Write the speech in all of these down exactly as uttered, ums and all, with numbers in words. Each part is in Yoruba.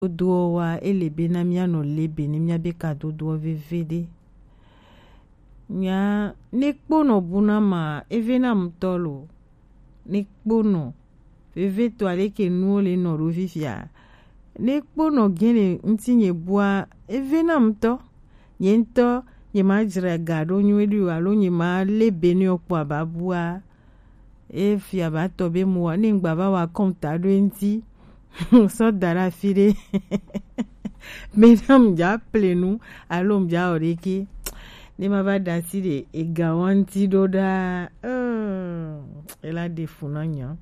dodo wa elebe na mia no lebe ni mia be ka dodo vevede nya nekpono buna ma evena mtolo nekpono veveto aleke nuole no rovivia nekpono gene ntinye bua evena mto yento ye ma jira gado nywedu alo nye ma lebe ni okpo ababua e fi abato be mo ni ngba ba wa konta do enti so dara fire menam ja plenu alom ja oreki ni ma ba dasi de egawanti doda euh ela de funanya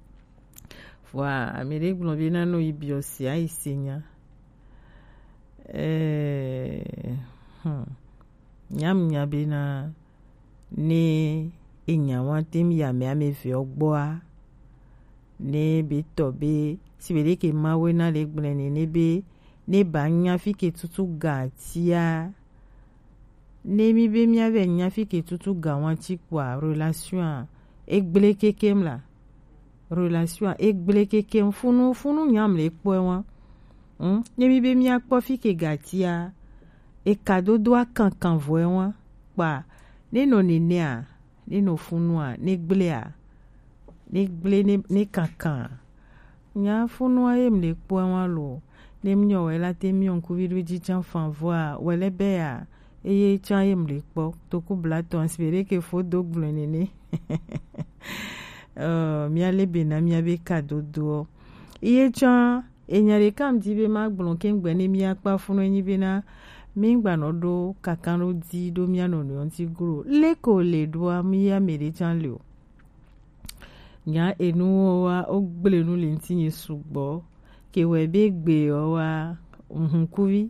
wa amere globina no ibiosi aisenya eh hmm nyam nyabina ne enyawantem ya me amefi ogboa ne bitobe sibere ke mawe na legbene ne be ne banya fike tutu gatia ne mi be mi ave nya fike tutu gawanti kwa relation egbele kekem la relation egbele kekem funu funu nyam le poe hm ne mi be mi akpo fike gatia e kado doa kankan voe wa pa ne no nenea ne no funua ne gblea ne gble ne ne kankan nya funua em le poe wa lo ne mnyo wela te mi onku vidu ji chan fan voa wele bea eye chan em le po to ku blato inspiré que fo do gblonene euh mi ale bena mi abe kado do eye chan enyare kam dibe ma gblon ken gbe ne mi akpa funu enyi bena mingba no do kakano di do mi ano no nti gro leko le do mi ya mere chan le o nya enu wa ogbele nu le nti sugbo ke we be gbe o wa nhunkuvi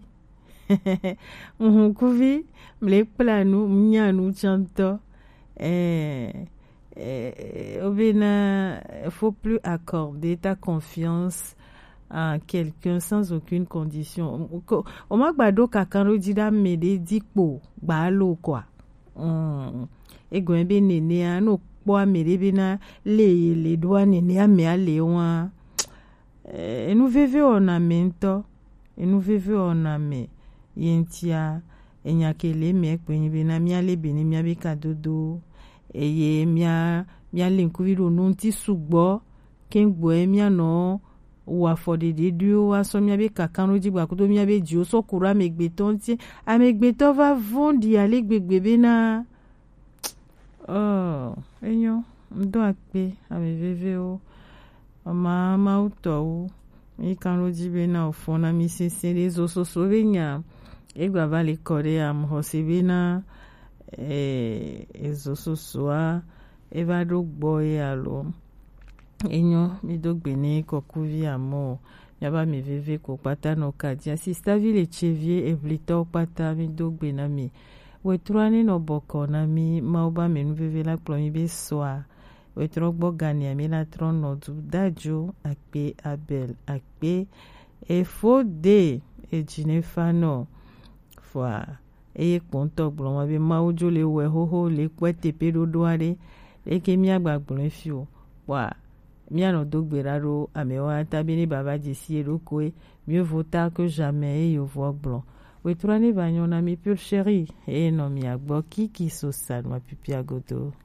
nhunkuvi mle planu mnyanu chanto eh eh obena faut plus accorder ta confiance à quelqu'un sans aucune condition. O ma gbado kakaro dida mede dikpo gba lo kwa mm egun be nene anu po amere be na le le doa nene ame ale wa e nu veve ornamento e nu veve orname yentia enyakele me kwenyi be na mi ale be ni mi abe kadodo eye mi a mi ale nkuviro nunti sugbo kengbo e mi ano wa fode de dio wa so mi abe kakano jigba ko to mi abe ji o so kura megbeton ti amegbeton va vondi ale gbegbebe na oh enyo ndo ape ame veve o ma ma uto o mi kan lo jibe na ofona mi sese de zo so so benya egba vale kore am hosibe na eh ezo so so a eva do gboye alo enyo mi dogbe ne kokuvi amo yaba mi veve ko pata no kadia sista vile chevie e blito pata mi dogbe na mi we truane no boko na mi mauba me nu veve la plomi be soa we trogbo gani mi la tron no du dajo akpe abel akpe e fode e jinefano fwa e ponto gbo ma be maujo le we hoho le kwete pedodoare e ke mi agbagbon fio wa miano dogberaro amewa tabini baba jisi erokoe mieux vaut tard que jamais et yo voix blanc we truane banyona mi pure chérie e no mi agbo kiki so sad ma pipi agodo